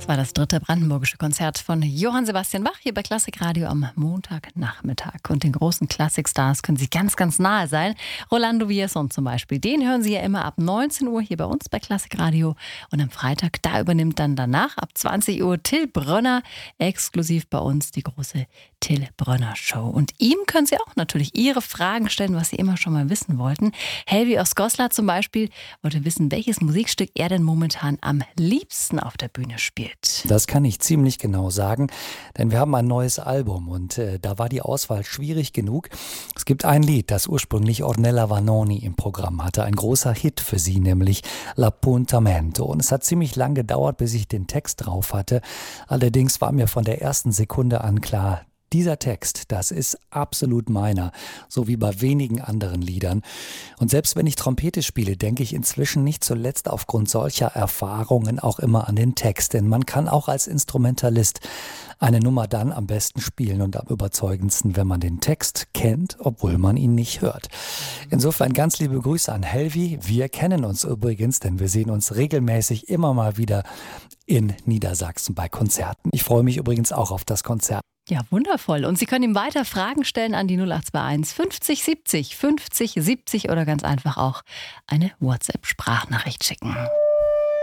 Das war das dritte brandenburgische Konzert von Johann Sebastian Bach hier bei Klassik Radio am Montagnachmittag. Und den großen Klassikstars können Sie ganz, ganz nahe sein. Rolando Villazón zum Beispiel, den hören Sie ja immer ab 19 Uhr hier bei uns bei Klassik Radio. Und am Freitag, da übernimmt dann danach ab 20 Uhr Till Brönner exklusiv bei uns die große Till Brönner Show. Und ihm können Sie auch natürlich Ihre Fragen stellen, was Sie immer schon mal wissen wollten. Helvi aus Goslar zum Beispiel wollte wissen, welches Musikstück er denn momentan am liebsten auf der Bühne spielt. Das kann ich ziemlich genau sagen, denn wir haben ein neues Album und da war die Auswahl schwierig genug. Es gibt ein Lied, das ursprünglich Ornella Vanoni im Programm hatte, ein großer Hit für sie, nämlich L'Appuntamento. Und es hat ziemlich lang gedauert, bis ich den Text drauf hatte. Allerdings war mir von der ersten Sekunde an klar, dieser Text, das ist absolut meiner, so wie bei wenigen anderen Liedern. Und selbst wenn ich Trompete spiele, denke ich inzwischen nicht zuletzt aufgrund solcher Erfahrungen auch immer an den Text. Denn man kann auch als Instrumentalist eine Nummer dann am besten spielen und am überzeugendsten, wenn man den Text kennt, obwohl man ihn nicht hört. Insofern ganz liebe Grüße an Helvi. Wir kennen uns übrigens, denn wir sehen uns regelmäßig immer mal wieder in Niedersachsen bei Konzerten. Ich freue mich übrigens auch auf das Konzert. Ja, wundervoll. Und Sie können ihm weiter Fragen stellen an die 0821 50 70 50 70 oder ganz einfach auch eine WhatsApp-Sprachnachricht schicken.